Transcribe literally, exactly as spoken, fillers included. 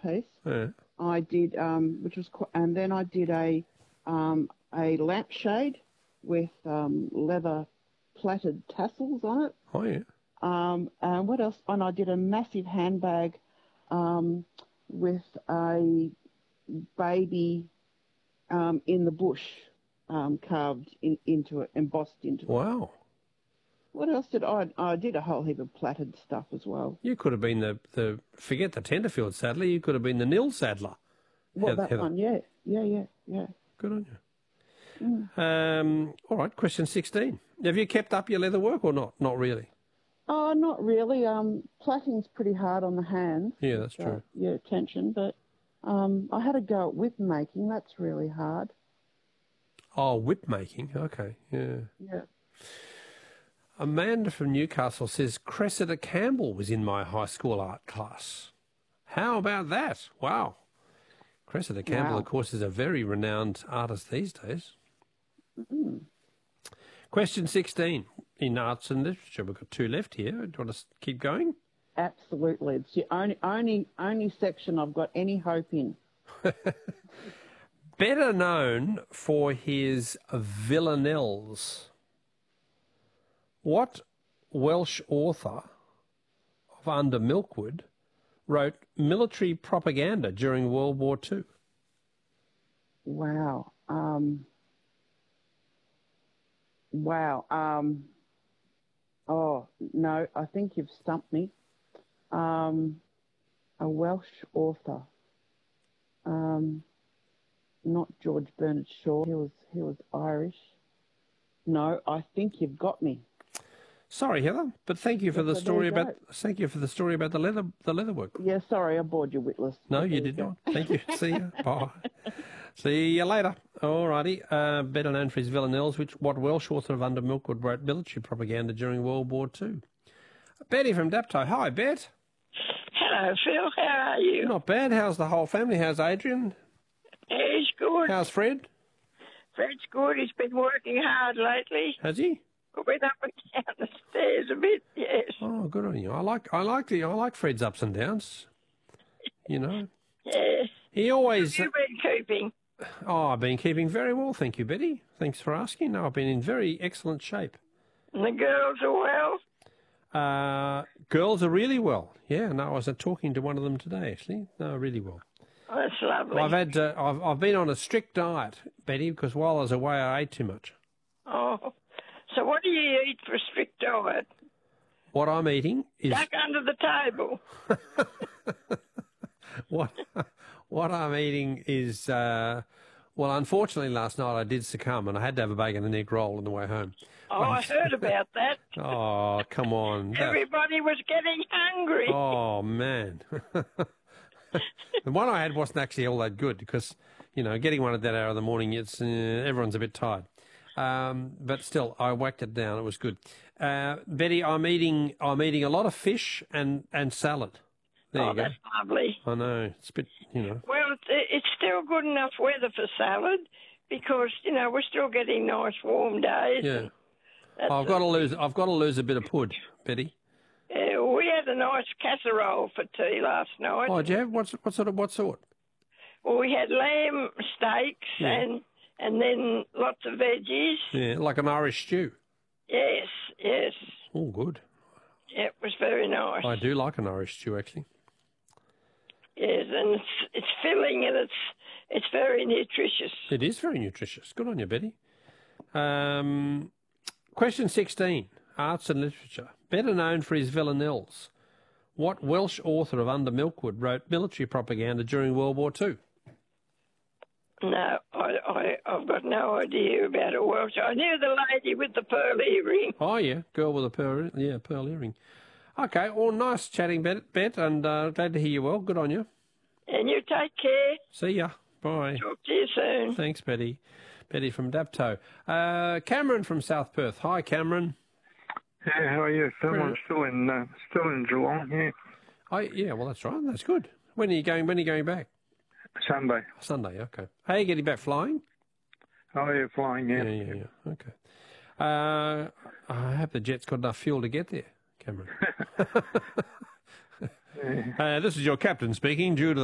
piece. Yeah. I did, um, which was, qu- and then I did a um, a lampshade with um, leather plaited tassels on it. Oh, yeah. Um, and what else? And I did a massive handbag um, with a baby um, in the bush um, carved in, into it, embossed into it. Wow. What else did I? I did a whole heap of plaited stuff as well. You could have been the, the forget the Tenterfield Saddler, you could have been the Nil Saddler. What, Heather, that Heather. one? Yeah, yeah, yeah, yeah. Good on you. Mm. Um, all right, question sixteen. Have you kept up your leather work or not? Not really. Oh, not really. Um, plaiting's pretty hard on the hands. Yeah, that's uh, true. Your tension, but um, I had a go at whip making. That's really hard. Oh, whip making. Okay, yeah. Yeah. Amanda from Newcastle says Cressida Campbell was in my high school art class. How about that? Wow. Cressida Campbell, Wow. of course, is a very renowned artist these days. Mm. Question sixteen. In arts and literature, we've got two left here. Do you want to keep going? Absolutely. It's the only, only, only section I've got any hope in. Better known for his villanelles, what Welsh author of Under Milkwood wrote military propaganda during World War Two? Wow. Um, wow. Um, oh, no, I think you've stumped me. Um, a Welsh author. Um, not George Bernard Shaw. He was he was Irish. No, I think you've got me. Sorry, Heather, but thank you for Yes, the so story there you about thank you for the story about the leather the leather work. Yeah, sorry, I bored you witless. No, But you there did go. not. Thank you. See you. Bye. See you later. All righty. Uh, better known for his villanelles, which what Welsh author of Under Milkwood wrote military propaganda during World War Two. Betty from Dapto. Hi, Bet. Hello, Phil. How are you? Not bad. How's the whole family? How's Adrian? He's good. How's Fred? Fred's good. He's been working hard lately. Has he? Going up and down the stairs a bit, yes. Oh, good on you. I like I like the I like Fred's ups and downs. You know. Yes. He always. Have you been keeping? Oh, I've been keeping very well, thank you, Betty. Thanks for asking. No, I've been in very excellent shape. And the girls are well? Uh, girls are really well. Yeah, no, I was uh, talking to one of them today, actually. No, really well. Oh, that's lovely. Well, I've had uh, I've I've been on a strict diet, Betty, because while I was away, I ate too much. Oh, so what do you eat for a strict diet? What I'm eating is Duck under the table. what what I'm eating is uh, well, unfortunately, last night I did succumb, and I had to have a bacon and egg roll on the way home. Oh, I heard about that. Oh, come on! That- Everybody was getting hungry. Oh man. The one I had wasn't actually all that good because, you know, getting one at that hour of the morning, it's uh, everyone's a bit tired. Um, but still, I whacked it down. It was good. Uh, Betty, I'm eating I'm eating a lot of fish and, and salad. There oh, you go. that's lovely. I know. It's a bit, you know. Well, it's, it's still good enough weather for salad because, you know, we're still getting nice warm days. Yeah. I've got to lose. I've got to lose a bit of pud, Betty. Uh, we had a nice casserole for tea last night. Oh, did you have what, what sort of what sort? Well, we had lamb steaks Yeah. and and then lots of veggies. Yeah, like an Irish stew. Yes, yes. Oh, good. Yeah, it was very nice. I do like an Irish stew, actually. Yes, and it's it's filling and it's it's very nutritious. It is very nutritious. Good on you, Betty. Um, question sixteen, arts and literature. Better known for his villanelles, what Welsh author of Under Milkwood wrote military propaganda during World War Two? No, I, I, I've got no idea about a Welsh. I knew the lady with the pearl earring. Oh, yeah, girl with a pearl, yeah, pearl earring. Okay, well, nice chatting, Bet, Bet and uh, glad to hear you well. Good on you. And you take care. See ya. Bye. Talk to you soon. Thanks, Betty. Betty from Dapto. Uh, Cameron from South Perth. Hi, Cameron. Yeah, how are you, Phil? I'm still in uh, still in Geelong. Yeah. Oh, yeah. Well, that's right. That's good. When are you going? When are you going back? Sunday. Sunday. Okay. How are you getting back? Flying? Oh, yeah, flying. Yeah. Yeah, yeah, yeah. Okay. Uh, I hope the jet's got enough fuel to get there, Cameron. yeah. uh, this is your captain speaking. Due to